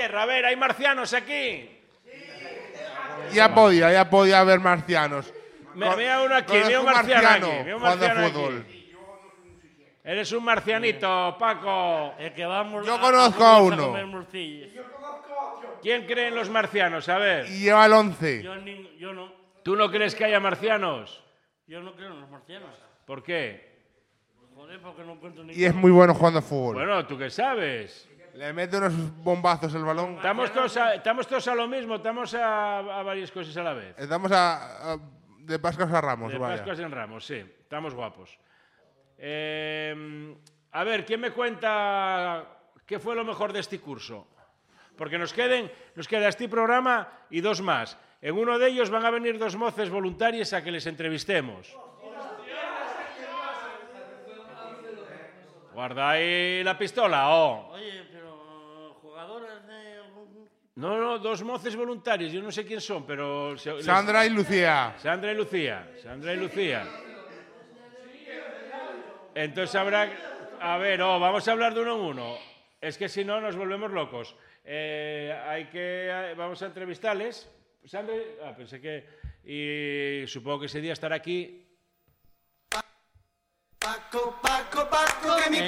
tierra. A ver, ¿hay marcianos aquí? Ya podía haber marcianos. Mira uno aquí, mira un marciano aquí. Mira un marciano aquí. Eres un marcianito, Paco. El que vamos Yo conozco a uno. comer morcillas. ¿Quién cree en los marcianos? A ver. Y lleva el 11. Yo no. ¿Tú no crees que haya marcianos? Yo no creo en los marcianos. ¿Por qué? Joder, porque no encuentro ni... Y es muy bueno jugando a fútbol. Bueno, ¿tú qué sabes? Le mete unos bombazos el balón. Estamos todos a lo mismo, estamos a varias cosas a la vez. Estamos de Pascuas a Ramos, De vaya. Pascuas en Ramos, sí. Estamos guapos. A ver, ¿quién me cuenta qué fue lo mejor de este curso? Porque nos queda este programa y dos más. En uno de ellos van a venir dos moces voluntarias a que les entrevistemos. Guarda ahí la pistola, oh. Oye, pero jugadoras de... No, dos moces voluntarios, yo no sé quién son, pero... Sandra y Lucía. Sandra y Lucía. Entonces habrá... A ver, vamos a hablar de uno en uno. Es que si no nos volvemos locos. Vamos a entrevistarles. Sandra... pensé que... Y supongo que ese día estará aquí... Paco, que mi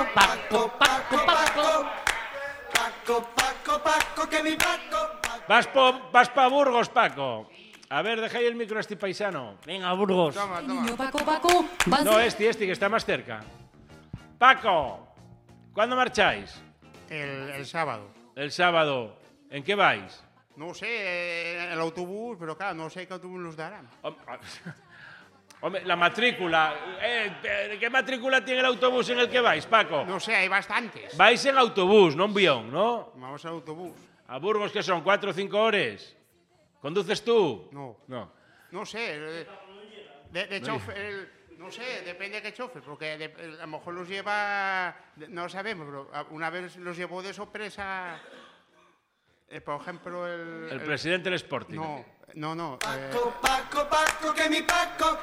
Paco, que mi Paco. Vas pa Burgos, Paco. A ver, deja ahí el micro a este paisano. Venga, Burgos. Toma. Niño Paco, vas No, este, que está más cerca. Paco, ¿cuándo marcháis? El sábado. El sábado. ¿En qué vais? No sé, el autobús, pero claro, no sé qué autobús nos darán. Hombre, la matrícula. ¿Qué matrícula tiene el autobús en el que vais, Paco? No sé, hay bastantes. Vais en autobús, no en avión, ¿no? Vamos al autobús. ¿A Burgos qué son? ¿4 o 5 horas? ¿Conduces tú? No. No. No sé, de chofer, no sé, depende de qué chofer, porque a lo mejor los lleva, no lo sabemos, pero una vez los llevó de sorpresa, por ejemplo, El presidente del Sporting. No. Paco, que mi Paco.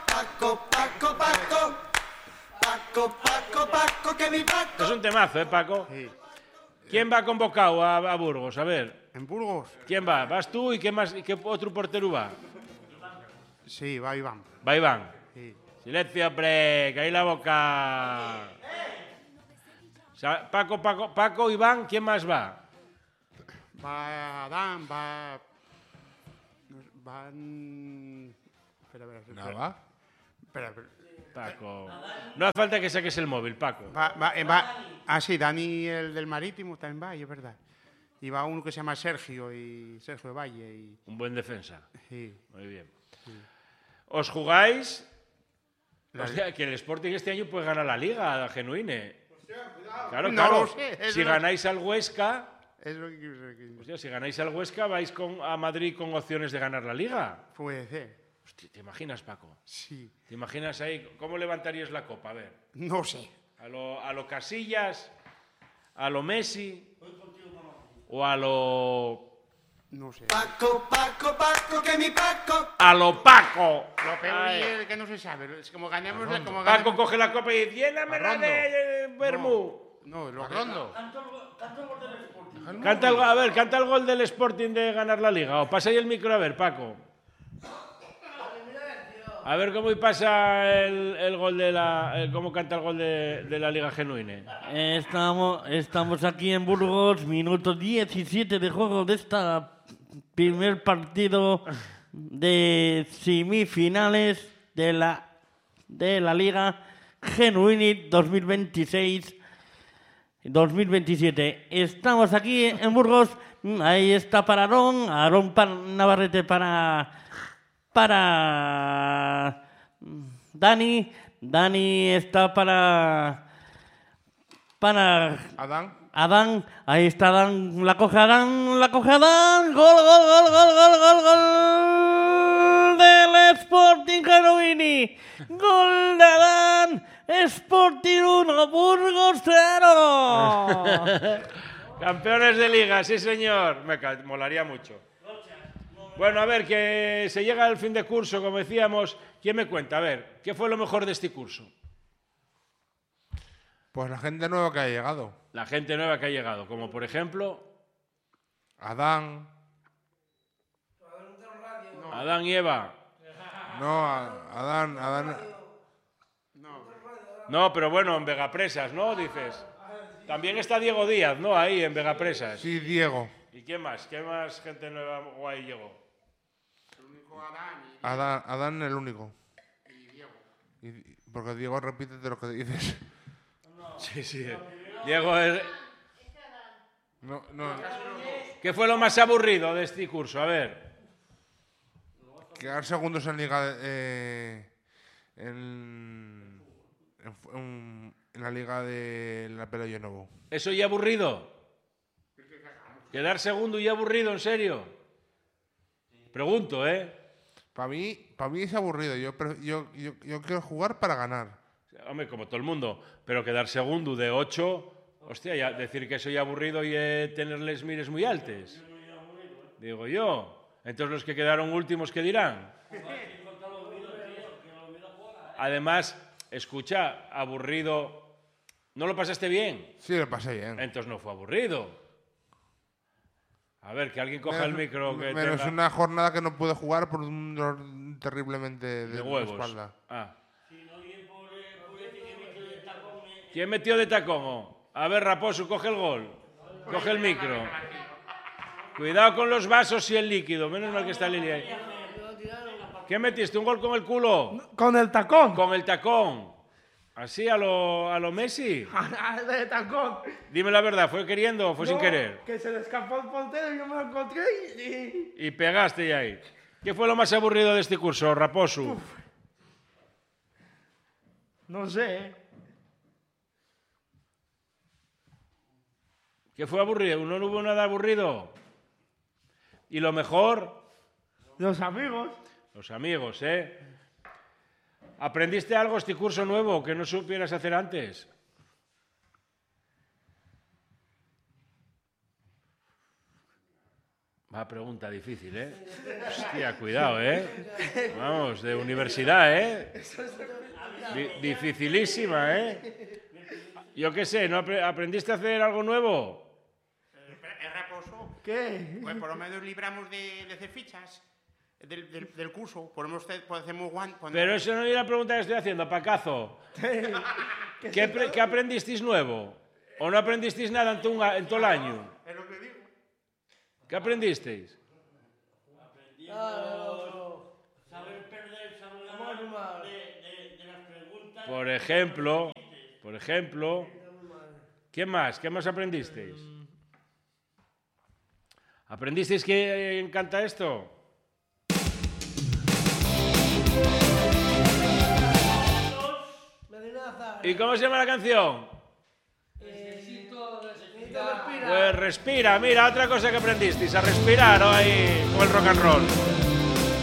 Paco, que mi Paco. Es un temazo, Paco? Sí. ¿Quién va convocado a Burgos? A ver. ¿En Burgos? ¿Quién va? ¿Vas tú y qué más? ¿Y qué otro portero va? Sí, va Iván. Va Iván. Sí. Silencio, hombre, que ahí la boca. O sea, Paco, Iván, ¿quién más va? Va Adán, van... Espera. Nada. Espera. Paco. No hace falta que saques el móvil, Paco. Sí, Dani, el del Marítimo, también va, y es verdad. Y va uno que se llama Sergio Valle. Un buen defensa. Sí. Muy bien. ¿Os jugáis? Hostia, que el Sporting este año puede ganar la Liga, Genuine. Claro. No lo sé, Si ganáis al Huesca... Es lo que quiero decir. Hostia, si ganáis al Huesca, vais a Madrid con opciones de ganar la Liga. Puede ser. Hostia, ¿te imaginas, Paco? Sí. ¿Te imaginas ahí? ¿Cómo levantarías la copa? A ver. No sé. ¿A lo Casillas? ¿A lo Messi? ¿O a lo...? No sé. Paco, que mi Paco. ¡A lo Paco! Lo peor Ay. es que no se sabe. Es como ganemos... Paco coge la copa y dice, llénamela de vermú. No, lo Rondo. Canta el gol del Sporting de ganar la Liga. O pasa ahí el micro a ver, Paco. A ver cómo pasa el gol de cómo canta el gol de la Liga Genuine. Estamos aquí en Burgos, minuto 17 de juego de esta primer partido de semifinales de la Liga Genuine 2026-2027. Estamos aquí en Burgos. Ahí está para Aarón Navarrete para Dani está para Adán, ahí está Adán, la coge Adán, gol del Sporting Genuini, gol de Adán, Sporting 1, Burgos 0. Campeones de Liga, sí señor. Me molaría mucho. Bueno, a ver, que se llega al fin de curso, como decíamos. ¿Quién me cuenta? A ver, ¿qué fue lo mejor de este curso? Pues la gente nueva que ha llegado. La gente nueva que ha llegado, como por ejemplo... Adán. Adán y Eva. No, Adán. No, pero bueno, en Vegapresas, ¿no? Dices. También está Diego Díaz, ¿no? Ahí, en Vegapresas. Sí, Diego. ¿Y quién más? ¿Qué más gente nueva guay llegó? El único Adán y Adán el único. Diego. Porque Diego repite de lo que dices. Sí, sí. Diego es... No. ¿Qué fue lo más aburrido de este curso? A ver. Quedar segundos en liga en la liga de la Pelo Novo. ¿Eso ya aburrido? ¿Quedar segundo y aburrido, en serio? Pregunto, ¿eh? Para mí es aburrido. Yo quiero jugar para ganar. Hombre, como todo el mundo. Pero quedar segundo de 8... Hostia, ya decir que soy aburrido y tenerles mires muy altes. Digo yo. Entonces los que quedaron últimos, ¿qué dirán? Además, escucha, aburrido... ¿No lo pasaste bien? Sí, lo pasé bien. Entonces no fue aburrido. A ver, que alguien coja el micro que Menos tenga una jornada que no pude jugar por un dolor terriblemente de la huevos. espalda. Ah. ¿Quién metió de tacón? Oh? A ver, Raposo, coge el gol. Coge el micro. Cuidado con los vasos y el líquido. Menos mal que está Lili ahí. ¿Qué metiste? ¿Un gol con el culo? Con el tacón. Con el tacón. ¿Así a lo Messi? De tacón. Dime la verdad, ¿fue queriendo o fue sin querer? Que se le escapó el portero y yo me lo encontré y... Y pegaste ya ahí. ¿Qué fue lo más aburrido de este curso, Raposo? No sé. ¿Qué fue aburrido? ¿No hubo nada aburrido? ¿Y lo mejor? Los amigos. Los amigos, ¿eh? ¿Aprendiste algo este curso nuevo que no supieras hacer antes? Va, pregunta difícil, ¿eh? Hostia, cuidado, ¿eh? Vamos, de universidad, ¿eh? Dificilísima, ¿eh? Yo qué sé, ¿no aprendiste a hacer algo nuevo? El Raposo. ¿Qué? Pues por lo menos libramos de hacer fichas del curso. Podemos hacer muy guan. Pero eso no es la pregunta que estoy haciendo, Pacazo. ¿Qué aprendisteis nuevo? ¿O no aprendisteis nada en todo el año? Es lo que digo. ¿Qué aprendisteis? Saber perder, saber ganar de las preguntas. Por ejemplo, ¿qué más? ¿Qué más aprendisteis? ¿Aprendisteis que encanta esto? ¿Y cómo se llama la canción? Pues respira, mira, otra cosa que aprendisteis, a respirar, ¿no? Ahí, como el rock and roll.